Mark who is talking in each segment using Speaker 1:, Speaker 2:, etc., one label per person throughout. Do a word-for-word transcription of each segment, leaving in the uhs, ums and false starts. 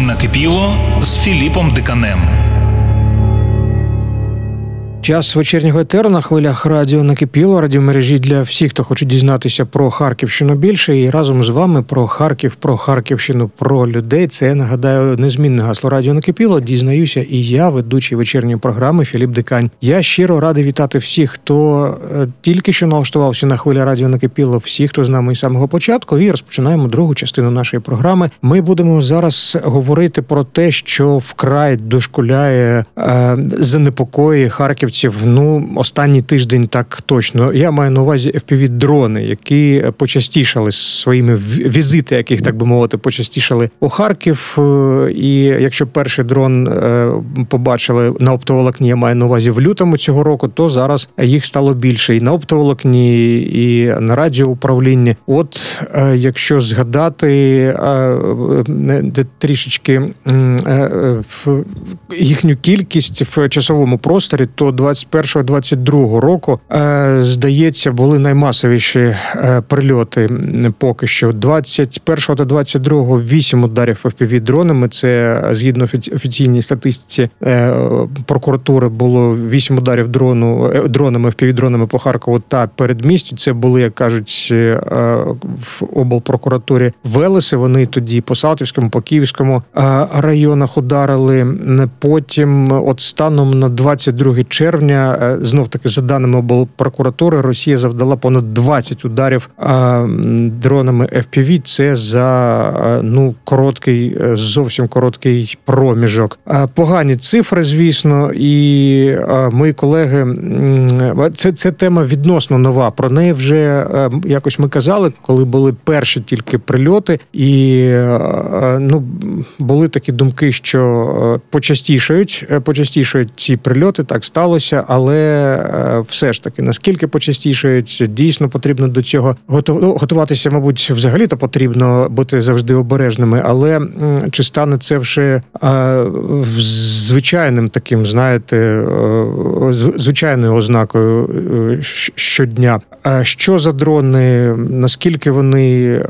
Speaker 1: накипіло з Філіпом Диканем.
Speaker 2: Час вечірнього етеру на хвилях радіо накипіло, радіомережі для всіх, хто хоче дізнатися про Харківщину більше. І разом з вами про Харків, про Харківщину, про людей. Це, нагадаю, незмінне гасло радіо накипіло. Дізнаюся і я, ведучий вечірньої програми Філіп Дикань. Я щиро радий вітати всіх, хто тільки що налаштувався на хвилі радіо накипіло, всіх, хто з нами із самого початку. І розпочинаємо другу частину нашої програми. Ми будемо зараз говорити про те, що вкрай дошкуляє, е, занепокоює харківців. Ну, останній тиждень так точно. Я маю на увазі еф пі ві-дрони, які почастішали своїми візити, яких, так би мовити, почастішали у Харків. І якщо перший дрон побачили на оптоволокні, я маю на увазі в лютому цього року, то зараз їх стало більше і на оптоволокні, і на радіоуправлінні. От, якщо згадати трішечки їхню кількість в часовому просторі, то двадцять першого - двадцять другого року, здається, були наймасовіші прильоти поки що. двадцять першого та двадцять другого вісім ударів еф пі ві-дронами. Це, згідно офіційній статистиці прокуратури, було вісім ударів дрону, дронами, еф пі ві-дронами по Харкову та передмістю. Це були, як кажуть, в облпрокуратурі Велеси. Вони тоді по Салтівському, по Київському районах ударили. Потім, от станом на двадцять друге червня, знов-таки, за даними облпрокуратури, Росія завдала понад двадцять ударів дронами еф пі ві. Це за, ну, короткий, зовсім короткий проміжок. Погані цифри, звісно, і мої колеги, це, це тема відносно нова. Про неї вже якось ми казали, коли були перші тільки прильоти, і, ну, були такі думки, що почастішають, почастішають ці прильоти, так сталося, але все ж таки, наскільки почастішають, дійсно потрібно до цього готуватися, мабуть, взагалі-то потрібно бути завжди обережними, але чи стане це вже звичайним таким, знаєте, звичайною ознакою щодня? Що за дрони, наскільки вони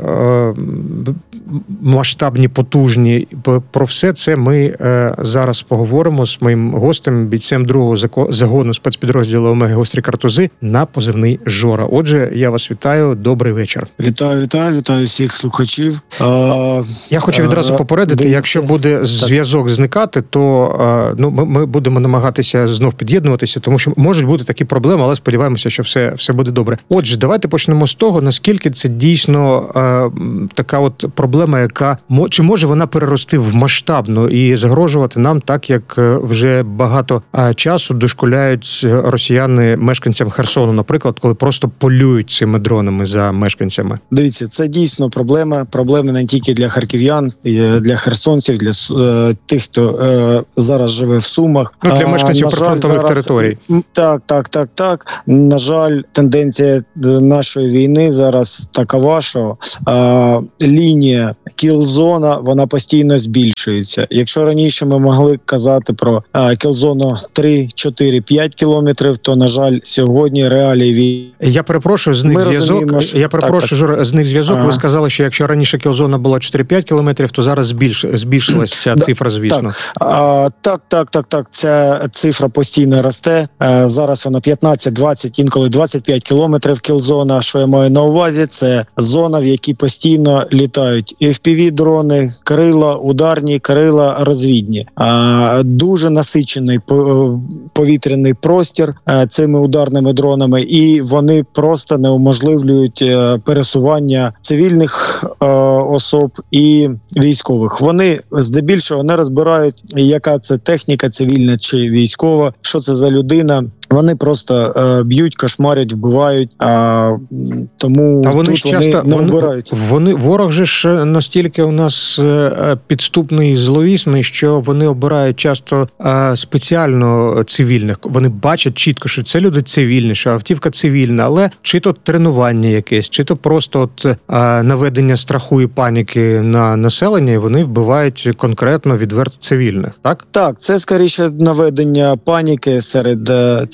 Speaker 2: масштабні, потужні? Про все це ми зараз поговоримо з моїм гостем, бійцем другого загону спецпідрозділу Омеги Гострі Картузи на позивний Жора. Отже, я вас вітаю. Добрий вечір.
Speaker 3: Вітаю, вітаю, вітаю всіх слухачів.
Speaker 2: А, я хочу відразу попередити, дивіться, якщо буде зв'язок зникати, то ну, ми, ми будемо намагатися знов під'єднуватися, тому що можуть бути такі проблеми, але сподіваємося, що все, все буде добре. Отже, давайте почнемо з того, наскільки це дійсно а, така от проблема, яка, чи може вона перерости в масштабну і загрожувати нам так, як вже багато а, часу дошкуляють росіяни мешканцям Херсону, наприклад, коли просто полюють цими дронами за мешканцями?
Speaker 3: Дивіться, це дійсно проблема. Проблема не тільки для харків'ян, для херсонців, для е, тих, хто е, зараз живе в Сумах.
Speaker 2: Ну, для мешканців прифронтових територій.
Speaker 3: Так, так, так, так. На жаль, тенденція нашої війни зараз такова, що е, лінія кілзона, вона постійно збільшується. Якщо раніше ми могли казати про е, кілзону три, чотири, п'ять кілометрів, то, на жаль, сьогодні реалії війни.
Speaker 2: Я перепрошую, з них зв'язок. Що... Я перепрошую, так, так. з них зв'язок. Ага. Ви сказали, що якщо раніше кілзона була чотири-п'ять кілометрів, то зараз збільш... збільшилась ця цифра, звісно.
Speaker 3: Так. А, так, так, так, так. Ця цифра постійно росте. А, зараз вона п'ятнадцять, двадцять, інколи двадцять п'ять кілометрів кілзона. Що я маю на увазі? Це зона, в якій постійно літають еф пі ві-дрони, крила, ударні, крила, розвідні. А, дуже насичений повітряний простір цими ударними дронами, і вони просто неуможливлюють пересування цивільних е, особ і військових. Вони здебільшого не розбирають, яка це техніка, цивільна чи військова, що це за людина. Вони просто е, б'ють, кошмарять, вбивають, а тому
Speaker 2: а вони
Speaker 3: тут
Speaker 2: ж часто,
Speaker 3: вони не
Speaker 2: вони,
Speaker 3: вбирають.
Speaker 2: Вони, ворог же ж настільки у нас підступний і зловісний, що вони обирають часто е, спеціально цивільних. Вони бачать чітко, що це люди цивільні, що автівка цивільна, але чи то тренування якесь, чи то просто от е, наведення страху і паніки на населення, і вони вбивають конкретно, відверто цивільних, так?
Speaker 3: Так, це скоріше наведення паніки серед е, цивільних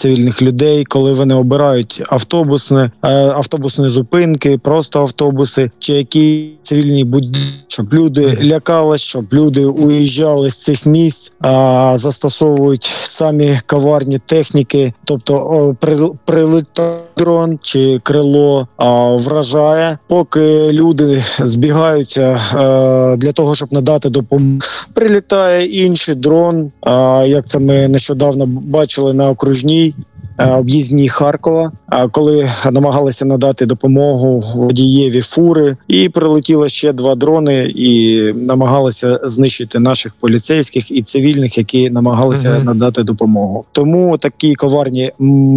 Speaker 3: цивільних людей, коли вони обирають автобусне, автобусні зупинки, просто автобуси, чи які цивільні будівлі, щоб люди лякались, щоб люди уїжджали з цих місць, а застосовують самі коварні техніки, тобто прилітає дрон чи крило а, вражає, поки люди збігаються а, для того, щоб надати допомогу. Прилітає інший дрон, а, як це ми нещодавно бачили на окружній об'їзній Харкова, коли намагалися надати допомогу водієві фури, і прилетіло ще два дрони і намагалися знищити наших поліцейських і цивільних, які намагалися uh-huh. надати допомогу. Тому такі коварні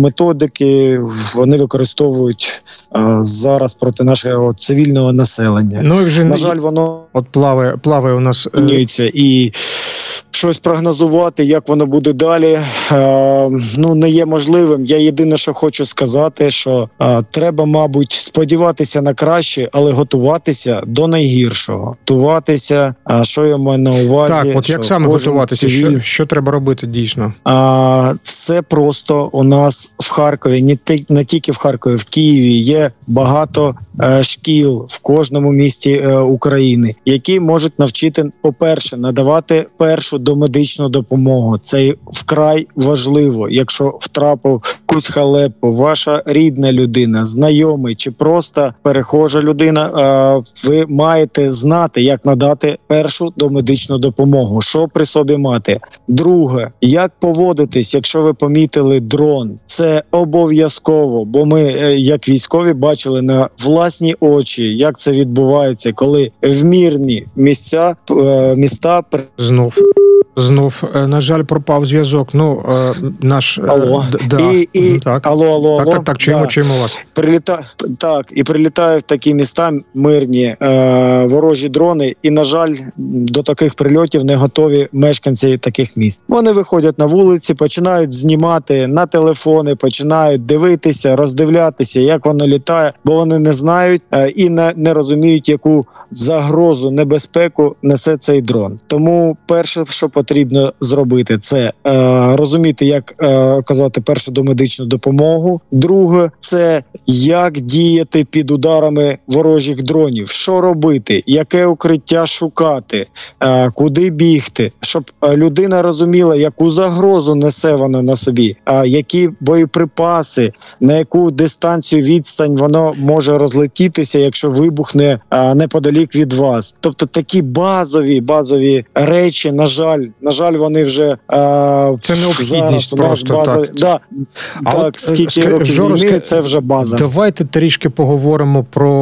Speaker 3: методики вони використовують а, зараз проти нашого цивільного населення.
Speaker 2: Ну і вже
Speaker 3: на жаль, воно
Speaker 2: от плаває, плаває у нас
Speaker 3: змінюється і щось прогнозувати, як воно буде далі, е, ну не є можливим. Я єдине, що хочу сказати, що е, треба, мабуть, сподіватися на краще, але готуватися до найгіршого. Готуватися, а що я маю на увазі?
Speaker 2: Так, от як саме готуватися? Цивіль... Що, що треба робити дійсно?
Speaker 3: А, все просто у нас в Харкові, не, ті, не тільки в Харкові, в Києві є багато е, шкіл в кожному місті е, України, які можуть навчити, по-перше, надавати першу домедичну допомогу. Це вкрай важливо. Якщо втрапив якусь халепу, ваша рідна людина, знайомий чи просто перехожа людина, ви маєте знати, як надати першу домедичну допомогу. Що при собі мати? Друге, як поводитись, якщо ви помітили дрон? Це обов'язково, бо ми, як військові, бачили на власні очі, як це відбувається, коли в мирні місця, міста...
Speaker 2: Знов. Знов, на жаль, пропав зв'язок. Ну, наш...
Speaker 3: Алло.
Speaker 2: Да.
Speaker 3: І, і...
Speaker 2: Так.
Speaker 3: Алло, алло,
Speaker 2: так,
Speaker 3: алло.
Speaker 2: Так, так, чуємо,
Speaker 3: да.
Speaker 2: чуємо вас.
Speaker 3: Приліта... Так, і прилітають в такі міста мирні е... ворожі дрони, і, на жаль, до таких прильотів не готові мешканці таких міст. Вони виходять на вулиці, починають знімати на телефони, починають дивитися, роздивлятися, як воно літає, бо вони не знають е... і не, не розуміють, яку загрозу, небезпеку несе цей дрон. Тому перше, що потрібно зробити, це е, розуміти, як е, казати першу домедичну допомогу. Друге, це як діяти під ударами ворожих дронів. Що робити, яке укриття шукати, е, куди бігти, щоб людина розуміла, яку загрозу несе вона на собі, е, які боєприпаси, на яку дистанцію, відстань воно може розлетітися, якщо вибухне е, неподалік від вас. Тобто такі базові, базові речі, на жаль, На жаль, вони вже е,
Speaker 2: це необхідність просто
Speaker 3: база,
Speaker 2: так.
Speaker 3: Да, так, от, скільки ск... років Жоро, війни, це вже база.
Speaker 2: Давайте трішки поговоримо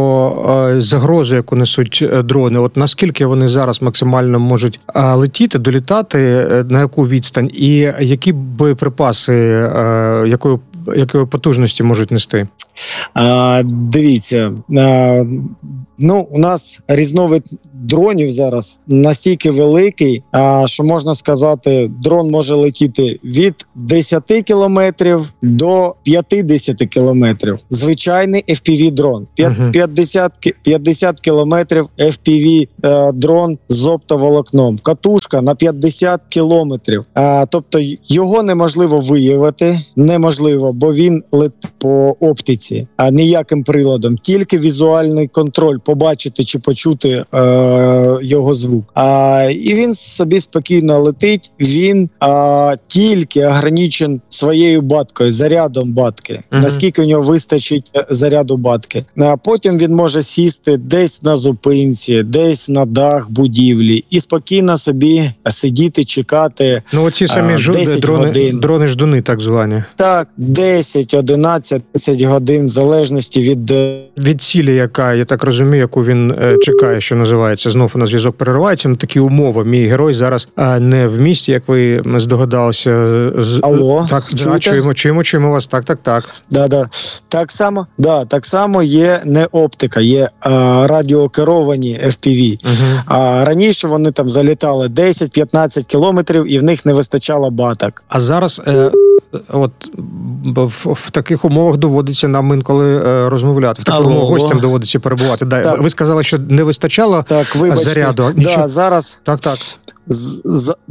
Speaker 2: про е, загрозу, яку несуть дрони. От наскільки вони зараз максимально можуть е, летіти, долітати, е, на яку відстань, і які боєприпаси, е, якої, якої потужності можуть нести?
Speaker 3: А, дивіться, а, ну у нас різновид дронів зараз настільки великий, а, що можна сказати, дрон може летіти від десяти кілометрів до п'ятдесят кілометрів. Звичайний еф пі ві-дрон. п'ятдесят, п'ятдесят кілометрів еф пі ві-дрон з оптоволокном. Катушка на п'ятдесят кілометрів. А, тобто його неможливо виявити, неможливо, бо він летить по оптиці, а ніяким приладом. Тільки візуальний контроль, побачити чи почути е, його звук. А, і він собі спокійно летить, він а, тільки ограничен своєю баткою, зарядом батки. Mm-hmm. Наскільки у нього вистачить заряду батки. А потім він може сісти десь на зупинці, десь на дах будівлі і спокійно собі сидіти, чекати.
Speaker 2: Ну оці самі а, жуди, дрони, дрони-ждуни так звані.
Speaker 3: Так, десять, одинадцять, двадцять годин, в залежності від...
Speaker 2: Від цілі, яка, я так розумію, яку він е, чекає, що називається. Знов на зв'язок переривається. На такі умови. Мій герой зараз е, не в місті, як ви здогадалися. З...
Speaker 3: Алло,
Speaker 2: так, да, чуємо, чуємо, чуємо вас. Так, так, так.
Speaker 3: Да, да. Так само, да, так само є не оптика, є е, радіокеровані еф пі ві. Угу. А раніше вони там залітали десять-п'ятнадцять кілометрів і в них не вистачало баток.
Speaker 2: А зараз... Е... От в, в таких умовах доводиться нам інколи е, розмовляти. В таких
Speaker 3: Алло,
Speaker 2: умовах гостям доводиться перебувати. Да, ви сказали, що не вистачало
Speaker 3: так, вибачте,
Speaker 2: заряду.
Speaker 3: Да, зараз
Speaker 2: так, так.
Speaker 3: З, з,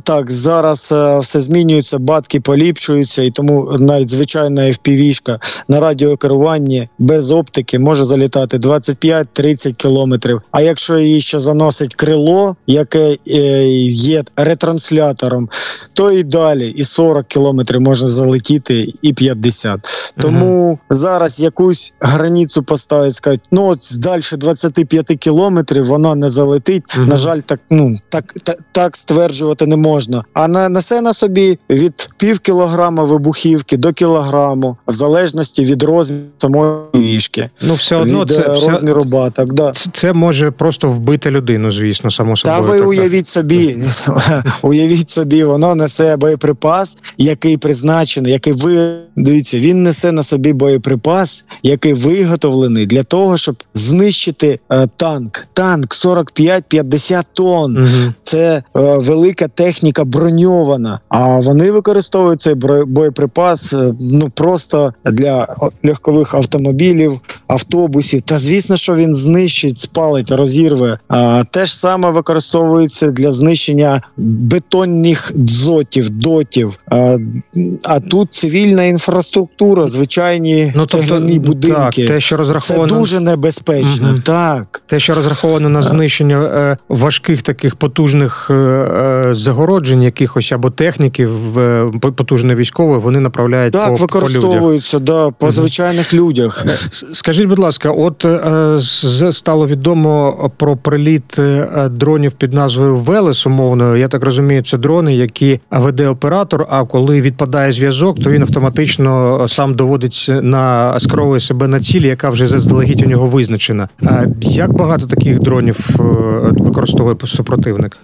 Speaker 3: так, зараз е, все змінюється, батки поліпшуються, і тому навіть звичайна еф пі ві-шка на радіокеруванні без оптики може залітати двадцять п'ять - тридцять кілометрів. А якщо її ще заносить крило, яке е, є ретранслятором, то і далі, і сорок кілометрів можна залетіти, і п'ятдесят. Тому uh-huh. зараз якусь границю поставить, скажуть, ну от далі двадцять п'ять кілометрів вона не залетить. Uh-huh. На жаль, так, ну, так, так, так стверджувати не можна. А на, несе на собі від пів кілограма вибухівки до кілограму, в залежності від розміру самої вішки.
Speaker 2: Ну, все одно
Speaker 3: від
Speaker 2: це,
Speaker 3: розміру все... баток. Да.
Speaker 2: Це, це може просто вбити людину, звісно, само собою.
Speaker 3: Та ви так, уявіть собі, уявіть собі, воно несе боєприпас, який призначений, який ви, дивіться, він несе на собі боєприпас, який виготовлений для того, щоб знищити е, танк. Танк сорок п'ять - п'ятдесят тонн. Угу. Це е, велика техніка броньована. А вони використовують цей боєприпас е, ну просто для легкових автомобілів, автобусів. Та звісно, що він знищить, спалить, розірве. А, те ж саме використовується для знищення бетонних дзотів, дотів. А, а тут цивільна інфраструктура, звичайні ну, цегляні тобто, будинки.
Speaker 2: Так, те, що розраховано...
Speaker 3: Це дуже небезпечно. Угу. Так.
Speaker 2: Те, що розраховано на знищення е, важких таких потужних е, загороджень якихось або техніків е, потужної військової, вони направляють
Speaker 3: так,
Speaker 2: по,
Speaker 3: використовуються,
Speaker 2: по
Speaker 3: да, по угу. звичайних людях.
Speaker 2: Скажіть, будь ласка, от е, стало відомо про приліт е, дронів під назвою Велес, умовно. Я так розумію, це дрони, які веде оператор, а коли відпадає зв'язок, то він автоматично сам доводить на скеровує себе на ціль, яка вже заздалегідь у нього визначена. А як багато таких дронів використовує супротивник?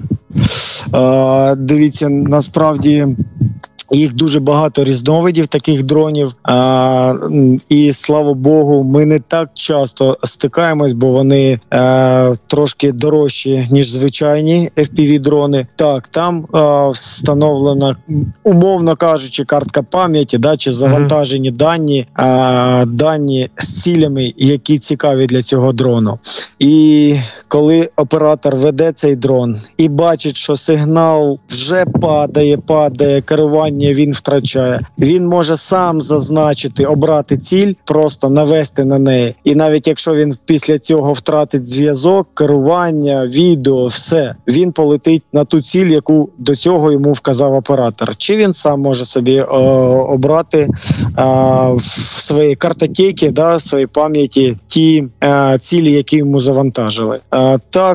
Speaker 3: А, дивіться, насправді їх дуже багато різновидів таких дронів, а, і слава Богу, ми не так часто стикаємось, бо вони а, трошки дорожчі, ніж звичайні еф пі ві-дрони. Так, там а, встановлена, умовно кажучи, картка пам'яті, да, чи завантажені mm-hmm. дані, а, дані з цілями, які цікаві для цього дрону. І коли оператор веде цей дрон і бачить, що сигнал вже падає, падає, керування він втрачає, він може сам зазначити, обрати ціль, просто навести на неї. І навіть якщо він після цього втратить зв'язок, керування, відео, все, він полетить на ту ціль, яку до цього йому вказав оператор. Чи він сам може собі о, обрати о, в своїй картотеці, да, в своїй пам'яті ті о, цілі, які йому завантажили. О, так,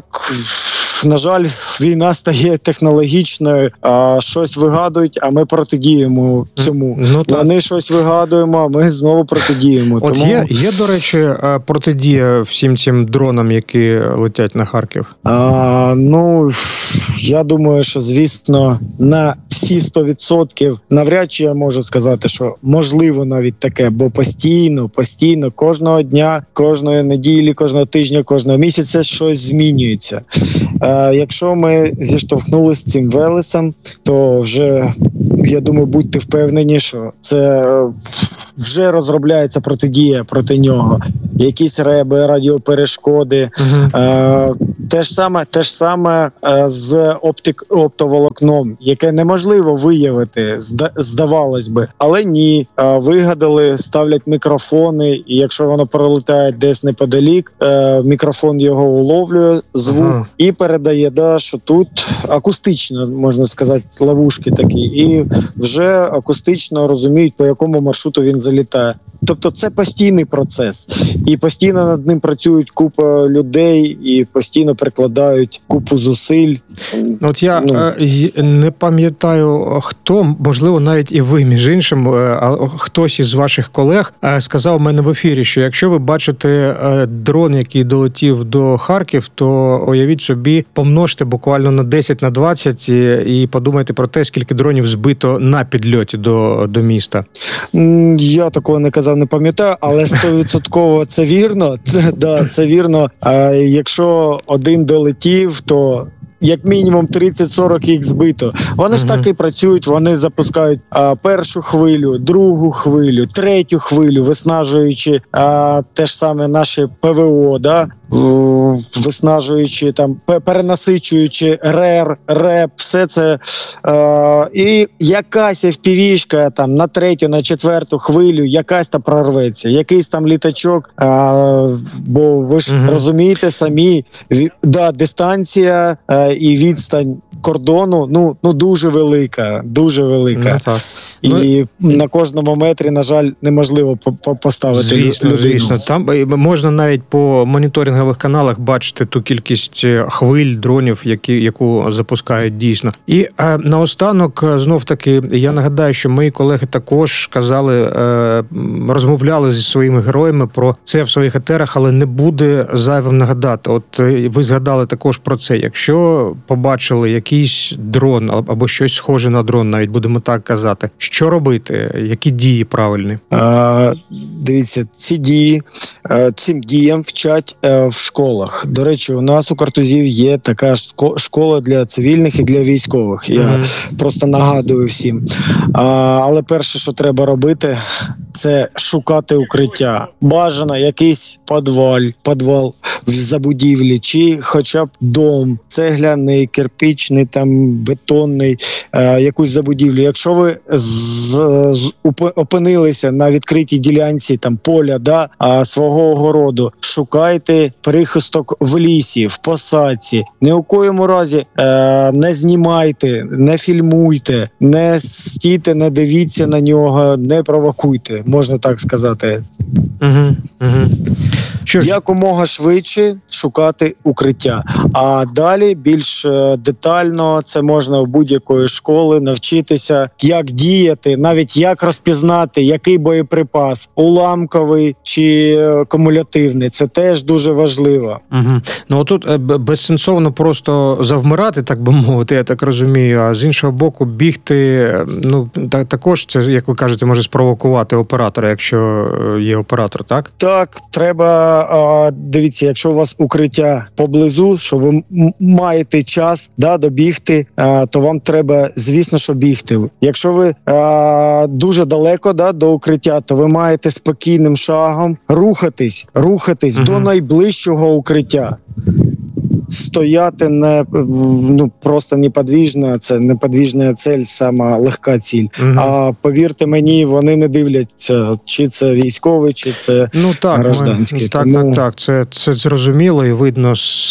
Speaker 3: на жаль, війна стає технологічною, а щось вигадують, а ми протидіємо цьому. Ну, Вони щось вигадуємо, а ми знову протидіємо.
Speaker 2: От
Speaker 3: Тому...
Speaker 2: є, є, до речі, протидія всім цим дронам, які летять на Харків?
Speaker 3: А, ну, я думаю, що, звісно, на всі сто відсотків навряд чи я можу сказати, що можливо навіть таке, бо постійно, постійно, кожного дня, кожної неділі, кожного тижня, кожного місяця щось змінюється. А, якщо ми зіштовхнулися з цим Велесом, то вже, я думаю, будьте впевнені, що це вже розробляється протидія проти нього. Якісь реби, радіоперешкоди. Uh-huh. Е, те ж саме, те ж саме е, з оптик, оптоволокном, яке неможливо виявити, зда, здавалось би. Але ні, е, вигадали, ставлять мікрофони, і якщо воно пролетає десь неподалік, е, мікрофон його уловлює, звук, uh-huh. і передає, да, що тут акустично, можна сказати, ловушки такі, і вже акустично розуміють, по якому маршруту він залітає. Тобто це постійний процес. І постійно над ним працюють купа людей, і постійно прикладають купу зусиль.
Speaker 2: От я ну. е, не пам'ятаю, хто, можливо, навіть і ви, між іншим, а хтось із ваших колег сказав у мене в ефірі, що якщо ви бачите дрон, який долетів до Харків, то уявіть собі, помножте буквально на десять, на двадцять і, і подумайте про те, скільки дронів збито на підльоті до, до міста.
Speaker 3: Я такого не казав, не пам'ятаю, але сто відсотків це вірно. Це, да, це вірно. А якщо один долетів, то як мінімум тридцять-сорок їх збито. Вони ж
Speaker 2: Мгм.
Speaker 3: так і працюють, вони запускають а, першу хвилю, другу хвилю, третю хвилю, виснажуючи а, те ж саме наше ПВО, да? В- виснажуючи там, пе- перенасичуючи РЕР, РЕП, все це. Е, і якась еф пі ві-шка там на третю, на четверту хвилю, якась там прорветься, якийсь там літачок, е, бо ви ж
Speaker 2: Мгм.
Speaker 3: розумієте самі, ві- да, дистанція е, і відстань кордону, ну, ну дуже велика, дуже велика.
Speaker 2: Ну, так.
Speaker 3: І на кожному метрі, на жаль, неможливо по- по- поставити лю-
Speaker 2: Звісно,
Speaker 3: людину.
Speaker 2: звісно. Там е, можна навіть по моніторингових каналах бачити ту кількість е, хвиль, дронів, які, яку запускають дійсно. І е, наостанок, е, знов таки, я нагадаю, що мої колеги також казали, е, м, розмовляли зі своїми героями про це в своїх етерах, але не буде зайвим нагадати. От е, ви згадали також про це. Якщо побачили якийсь дрон або або щось схоже на дрон, навіть будемо так казати, що робити? Які дії правильні?
Speaker 3: Е, Дивіться, ці дії, е, цим діям вчать е, в школах. До речі, у нас у Картузів є така ж ско- школа для цивільних і для військових. Я
Speaker 2: Мгм.
Speaker 3: просто нагадую всім. А, але перше, що треба робити, це шукати укриття. Бажано якийсь підвал, підвал в забудівлі, чи хоча б дом, цегляний, кирпичний, там бетонний, е, якусь забудівлю. Якщо ви з, з, уп- опинилися на відкритій ділянці там поля, да, а, свого огороду, шукайте прихисток в лісі, в посадці. Ні у коєму разі е, не знімайте, не фільмуйте, не стійте, не дивіться на нього, не провокуйте, можна так сказати.
Speaker 2: Угу, угу. Що ж,
Speaker 3: Якомога швидше шукати укриття. А далі більш е, детально це можна у будь-якої школи навчитися, як діяти, навіть як розпізнати, який боєприпас, уламковий чи е, кумулятивний. Це теж дуже важливо.
Speaker 2: Угу. Ну отут е, б- безсенсовно просто завмирати, так би мовити, я так розумію. А з іншого боку, бігти, е, ну та, також це, як ви кажете, може спровокувати оператора, якщо е, є оператор, так?
Speaker 3: Так, треба, а, дивіться, якщо у вас укриття поблизу, що ви м- маєте час, да, добігти, а, то вам треба, звісно, що бігти. Якщо ви а, дуже далеко, да, до укриття, то ви маєте спокійним шагом рухатись, рухатись
Speaker 2: Мгм.
Speaker 3: до найближчого укриття. Стояти не, ну, просто неподвіжно, це неподвіжна цель, сама легка ціль.
Speaker 2: Мгм.
Speaker 3: А повірте мені, вони не дивляться, чи це військовий, чи це
Speaker 2: Ну так,
Speaker 3: гражданський,
Speaker 2: ми, так,
Speaker 3: тому-
Speaker 2: так, так. Це, це зрозуміло і видно з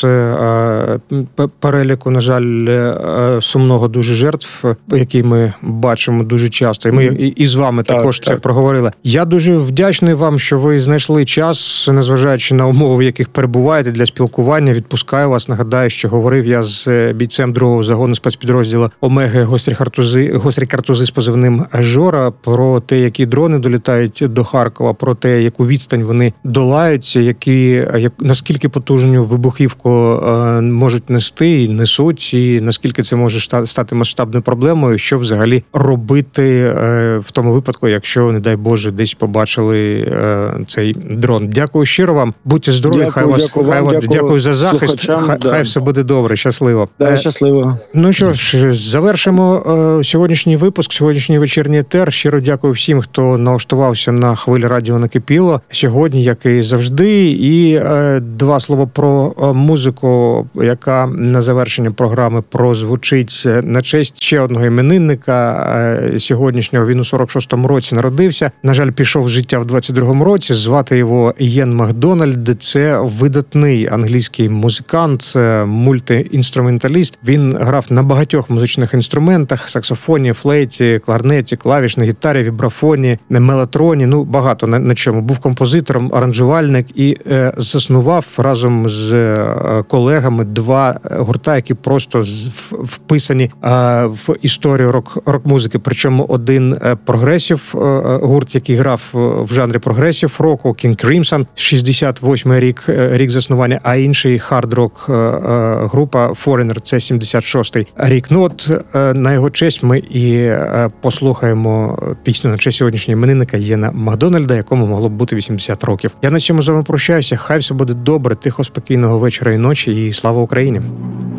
Speaker 2: е, п- переліку, на жаль, е, сумного дуже жертв, які ми бачимо дуже часто. І ми і, і з вами
Speaker 3: Так,
Speaker 2: також це
Speaker 3: так.
Speaker 2: проговорили. Я дуже вдячний вам, що ви знайшли час, незважаючи на умови, в яких перебуваєте для спілкування. Відпускаю вас. Нагадаю, що говорив я з бійцем другого загону спецпідрозділу Омеги гострі картузи, гострі картузи з позивним Жора, про те, які дрони долітають до Харкова, про те, яку відстань вони долають, які як наскільки потужну вибухівку е, можуть нести і несуть, і наскільки це може шта- стати масштабною проблемою, що взагалі робити е, в тому випадку, якщо, не дай Боже, десь побачили е, цей дрон. Дякую щиро вам. Будьте здорові.
Speaker 3: Дякую,
Speaker 2: хай вас
Speaker 3: дякую
Speaker 2: хай
Speaker 3: вам,
Speaker 2: вас-
Speaker 3: дякую
Speaker 2: дякую за захист.
Speaker 3: слухачам,
Speaker 2: Хай,
Speaker 3: да.
Speaker 2: хай все буде добре. Щасливо.
Speaker 3: Да,
Speaker 2: Е,
Speaker 3: щасливо.
Speaker 2: Ну що ж, завершимо е, сьогоднішній випуск, сьогоднішній вечірній етер. Щиро дякую всім, хто налаштувався на хвилі радіо «Накипіло» сьогодні, як і завжди. І е, два слова про е, музику, яка на завершення програми прозвучить на честь ще одного іменинника е, сьогоднішнього. Він у сорок шостому році народився. На жаль, пішов з життя в двадцять другому році. Звати його Єн Макдональд. Це видатний англійський музикант, е, мультиінструменталіст. Він грав на багатьох музичних інструментах: саксофоні, флейті, кларнеті, клавішній гітарі, вібрафоні, мелатроні. Ну багато на, на чому. Був композитором, аранжувальник і е, заснував разом з е, колегами два гурта, які просто з, в, вписані е, в історію рок рок-музики. Причому один е, прогресів е, гурт, який грав в жанрі прогресів року, King Crimson, шістдесят восьмий рік е, рік заснування, а інший хард-рок е, е, група Foreigner, це сімдесят шостий рік. Ну от е, на його честь ми і е, послухаємо пісню на честь сьогоднішнього іменинника Єна Макдональда, якому могло б бути вісімдесят років. Я на цьому з вами прощаюся. Хай все буде добре, тихо, спокійного вечора і ночі, і слава Україні!